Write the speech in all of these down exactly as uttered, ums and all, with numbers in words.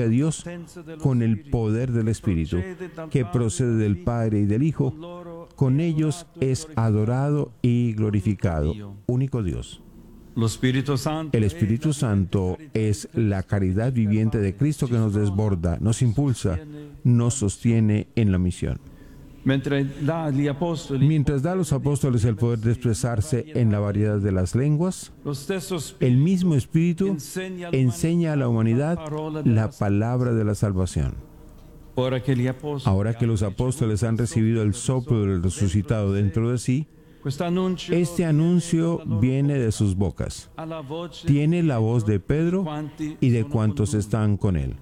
a Dios con el poder del Espíritu, que procede del Padre y del Hijo. Con ellos es adorado y glorificado, único Dios. El Espíritu Santo es la caridad viviente de Cristo que nos desborda, nos impulsa, nos sostiene en la misión. Mientras da a los apóstoles el poder de expresarse en la variedad de las lenguas, el mismo Espíritu enseña a la humanidad la palabra de la salvación. Ahora que los apóstoles han recibido el soplo del resucitado dentro de sí, este anuncio viene de sus bocas. Tiene la voz de Pedro y de cuantos están con él.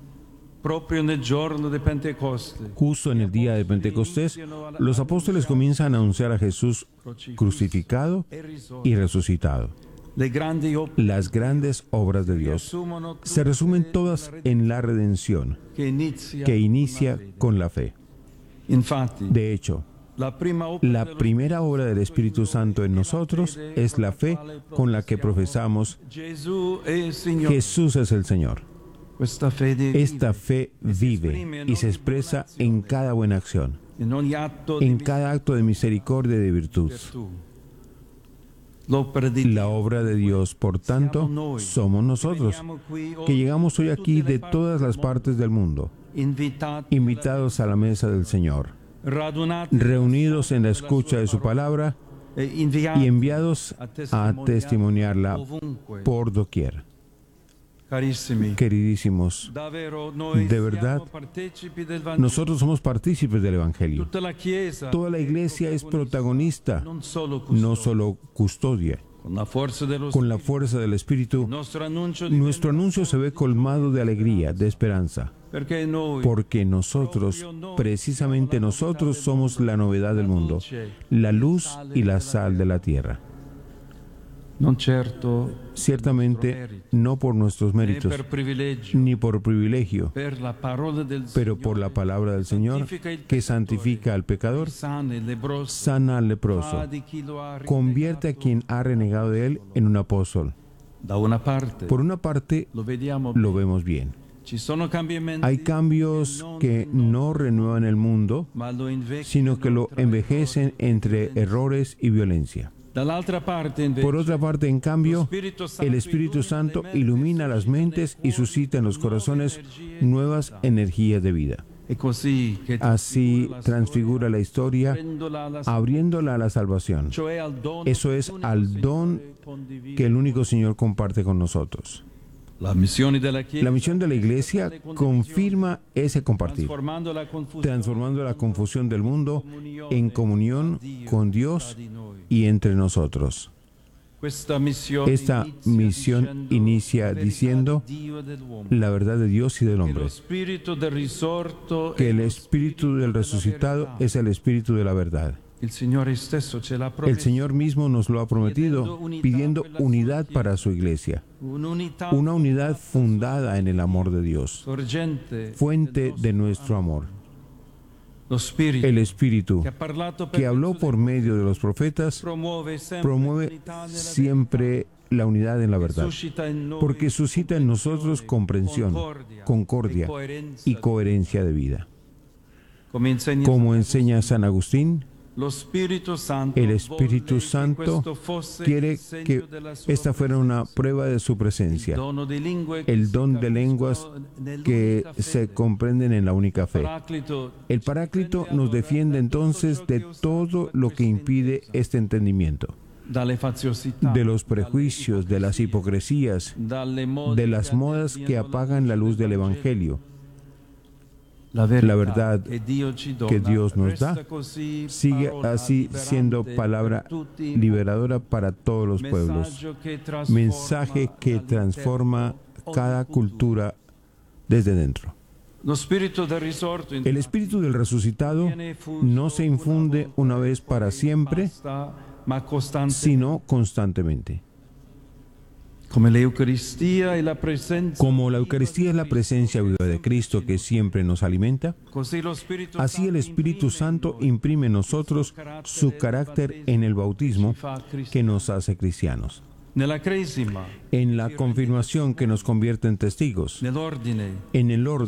Justo en el día de Pentecostés, los apóstoles comienzan a anunciar a Jesús crucificado y resucitado. Las grandes obras de Dios se resumen todas en la redención, que inicia con la fe. De hecho, la primera obra del Espíritu Santo en nosotros es la fe con la que profesamos Jesús es el Señor. Esta fe vive y se expresa en cada buena acción, en cada acto de misericordia y de virtud. La obra de Dios, por tanto, somos nosotros, que llegamos hoy aquí de todas las partes del mundo, invitados a la mesa del Señor, reunidos en la escucha de su palabra y enviados a testimoniarla por doquier. Queridísimos, de verdad, nosotros somos partícipes del Evangelio. Toda la Iglesia es protagonista, no solo custodia. Con la fuerza del Espíritu, nuestro anuncio se ve colmado de alegría, de esperanza, porque nosotros, precisamente nosotros, somos la novedad del mundo, la luz y la sal de la tierra. Ciertamente no por nuestros méritos, ni por privilegio, pero por la palabra del Señor, que santifica al pecador, sana al leproso, convierte a quien ha renegado de él en un apóstol. Por una parte, lo vemos bien. Hay cambios que no renuevan el mundo, sino que lo envejecen entre errores y violencia. Por otra parte, en cambio, el Espíritu Santo ilumina las mentes y suscita en los corazones nuevas energías de vida. Así transfigura la historia, abriéndola a la salvación. Eso es al don que el único Señor comparte con nosotros. La misión de la Iglesia confirma ese compartir, transformando la confusión del mundo en comunión con Dios y entre nosotros. Esta misión inicia diciendo la verdad de Dios y del hombre, que el Espíritu del resucitado es el Espíritu de la verdad. El Señor mismo nos lo ha prometido, pidiendo unidad para su Iglesia, una unidad fundada en el amor de Dios, fuente de nuestro amor. El Espíritu, que habló por medio de los profetas, promueve siempre la unidad en la verdad, porque suscita en nosotros comprensión, concordia y coherencia de vida. Como enseña San Agustín, el Espíritu Santo quiere que esta fuera una prueba de su presencia, el don de lenguas que se comprenden en la única fe. El Paráclito nos defiende entonces de todo lo que impide este entendimiento, de los prejuicios, de las hipocresías, de las modas que apagan la luz del Evangelio. La verdad que Dios nos da sigue así siendo palabra liberadora para todos los pueblos, mensaje que transforma cada cultura desde dentro. El Espíritu del resucitado no se infunde una vez para siempre, sino constantemente. Como la Eucaristía es la presencia viva de Cristo que siempre nos alimenta, así el Espíritu Santo imprime en nosotros su carácter en el bautismo que nos hace cristianos, en la confirmación que nos convierte en testigos, en el orden